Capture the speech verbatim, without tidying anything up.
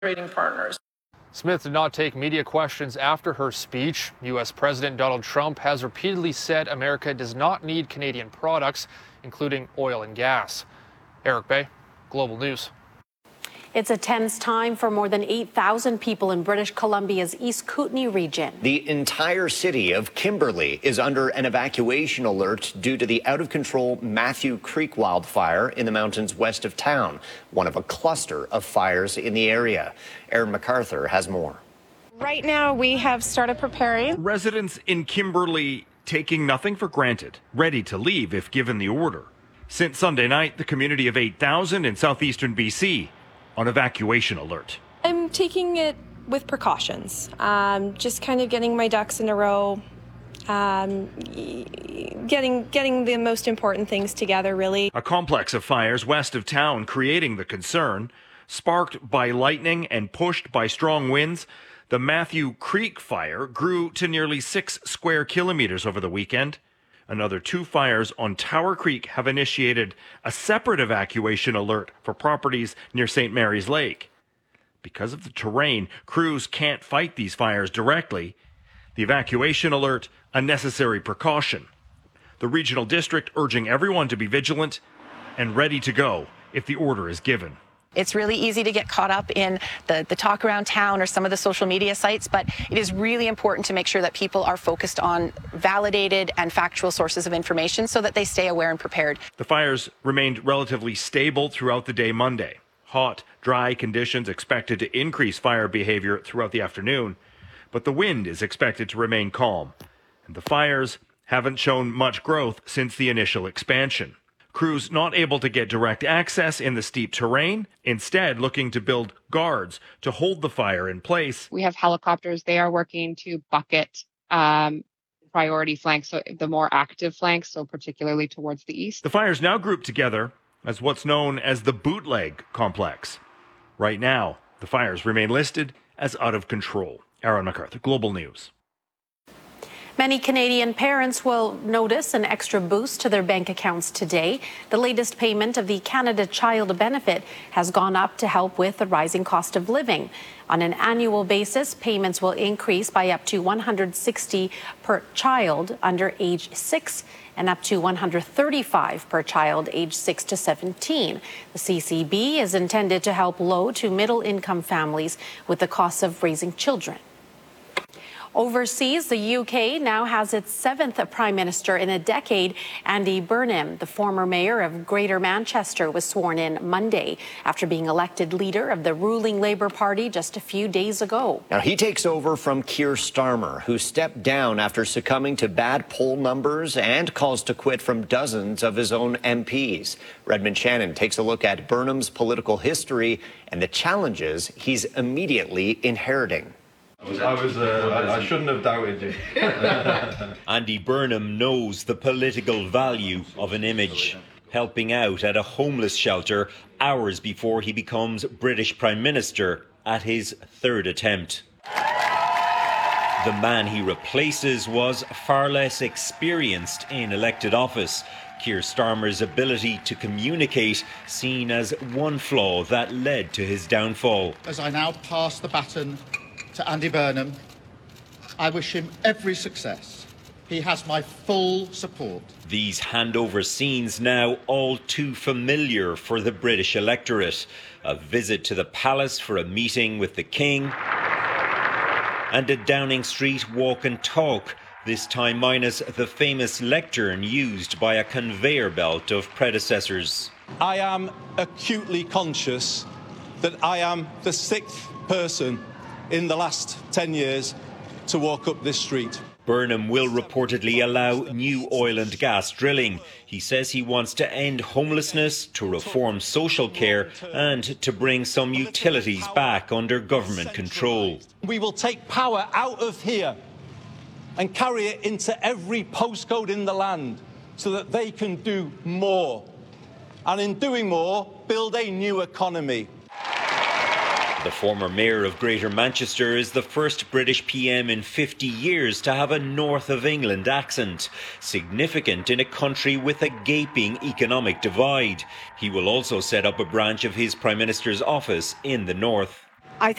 trading partners. Smith did not take media questions after her speech. U S President Donald Trump has repeatedly said America does not need Canadian products, including oil and gas. Eric Bay, Global News. It's a tense time for more than eight thousand people in British Columbia's East Kootenay region. The entire city of Kimberley is under an evacuation alert due to the out-of-control Matthew Creek wildfire in the mountains west of town, one of a cluster of fires in the area. Aaron MacArthur has more. Right now, we have started preparing. Residents in Kimberley taking nothing for granted, ready to leave if given the order. Since Sunday night, the community of eight thousand in southeastern B C on evacuation alert. I'm taking it with precautions, um, just kind of getting my ducks in a row, um, getting getting the most important things together, really. A complex of fires west of town creating the concern. Sparked by lightning and pushed by strong winds, the Matthew Creek fire grew to nearly six square kilometers over the weekend. Another two fires on Tower Creek have initiated a separate evacuation alert for properties near Saint Mary's Lake. Because of the terrain, crews can't fight these fires directly. The evacuation alert, a necessary precaution. The regional district urging everyone to be vigilant and ready to go if the order is given. It's really easy to get caught up in the, the talk around town or some of the social media sites, but it is really important to make sure that people are focused on validated and factual sources of information so that they stay aware and prepared. The fires remained relatively stable throughout the day Monday. Hot, dry conditions expected to increase fire behavior throughout the afternoon, but the wind is expected to remain calm, and the fires haven't shown much growth since the initial expansion. Crews not able to get direct access in the steep terrain, instead looking to build guards to hold the fire in place. We have helicopters. They are working to bucket um, priority flanks, so the more active flanks, so particularly towards the east. The fire's now grouped together as what's known as the Bootleg Complex. Right now, the fires remain listed as out of control. Aaron MacArthur, Global News. Many Canadian parents will notice an extra boost to their bank accounts today. The latest payment of the Canada Child Benefit has gone up to help with the rising cost of living. On an annual basis, payments will increase by up to one hundred sixty dollars per child under age six and up to one hundred thirty-five dollars per child age six to seventeen. The C C B is intended to help low to middle income families with the costs of raising children. Overseas, the U K now has its seventh Prime Minister in a decade. Andy Burnham, the former mayor of Greater Manchester, was sworn in Monday after being elected leader of the ruling Labour Party just a few days ago. Now, he takes over from Keir Starmer, who stepped down after succumbing to bad poll numbers and calls to quit from dozens of his own M Ps. Redmond Shannon takes a look at Burnham's political history and the challenges he's immediately inheriting. I was. Uh, I, I shouldn't have doubted you. Andy Burnham knows the political value of an image, helping out at a homeless shelter hours before he becomes British Prime Minister at his third attempt. The man he replaces was far less experienced in elected office. Keir Starmer's ability to communicate seen as one flaw that led to his downfall. As I now pass the baton to Andy Burnham, I wish him every success. He has my full support. These handover scenes now all too familiar for the British electorate. A visit to the palace for a meeting with the King and a Downing Street walk and talk, this time minus the famous lectern used by a conveyor belt of predecessors. I am acutely conscious that I am the sixth person in the last ten years to walk up this street. Burnham will reportedly allow new oil and gas drilling. He says he wants to end homelessness, to reform social care and to bring some utilities back under government control. We will take power out of here and carry it into every postcode in the land so that they can do more. And in doing more, build a new economy. The former mayor of Greater Manchester is the first British P M in fifty years to have a North of England accent, significant in a country with a gaping economic divide. He will also set up a branch of his Prime Minister's office in the North.